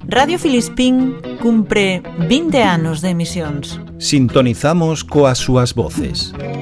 Radio Filispín cumpre 20 anos de emisións. Sintonizamos coas súas voces.